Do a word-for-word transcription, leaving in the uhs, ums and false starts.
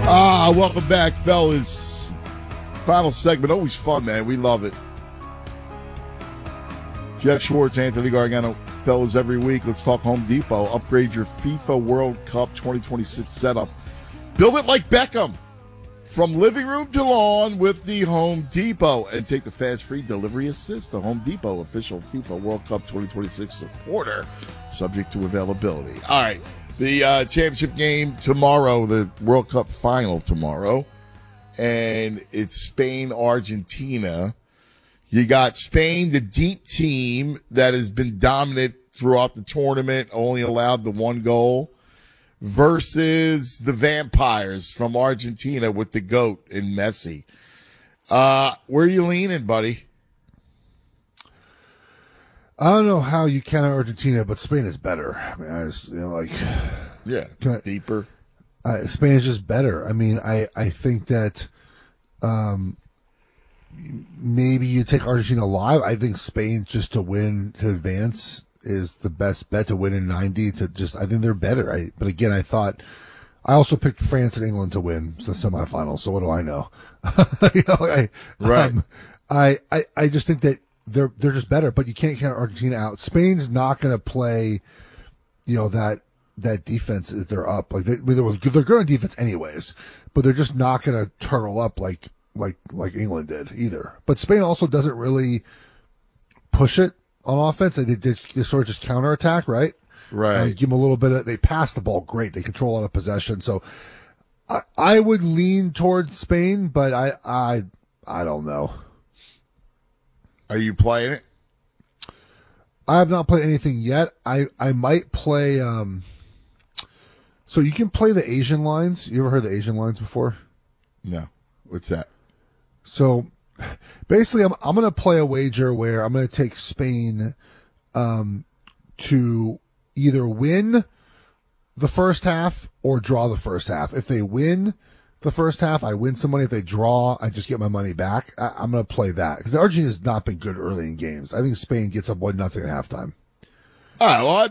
Ah, welcome back, fellas. Final segment, always fun, man. We love it. Jeff Schwartz, Anthony Gargano, fellas, every week. Let's talk Home Depot. Upgrade your FIFA World Cup twenty twenty-six setup. Build it like Beckham. From living room to lawn with the Home Depot. And take the fast free delivery assist. The Home Depot official FIFA World Cup twenty twenty-six supporter. Subject to availability. All right. The uh, championship game tomorrow, the World Cup final tomorrow, and it's Spain-Argentina. You got Spain, the deep team that has been dominant throughout the tournament, only allowed the one goal, versus the Vampires from Argentina with the GOAT in Messi. Uh, where are you leaning, buddy? I don't know how you counter Argentina, but Spain is better. I mean, I just, you know, like, yeah, I, deeper. Uh, Spain is just better. I mean, I, I think that, um, maybe you take Argentina live. I think Spain just to win, to advance is the best bet to win in ninety to just, I think they're better. I, but again, I thought, I also picked France and England to win the semifinals. So what do I know? you know, I, right. Um, I, I, I just think that, They're they're just better, but you can't count Argentina out. Spain's not going to play, you know, that that defense if they're up. Like they, they're, they're good on defense anyways, but they're just not going to turtle up like like like England did either. But Spain also doesn't really push it on offense. They, they, they sort of just counterattack, right? Right. And give them a little bit of. They pass the ball great. They control a lot of possession. So I I would lean towards Spain, but I I I don't know. Are you playing it? I have not played anything yet. I, I might play. Um, so you can play the Asian lines. You ever heard the Asian lines before? No. What's that? So basically, I'm I'm going to play a wager where I'm going to take Spain um, to either win the first half or draw the first half. If they win the first half, I win some money. If they draw, I just get my money back. I, I'm going to play that because Argentina has not been good early in games. I think Spain gets up one nothing at halftime. All right, well,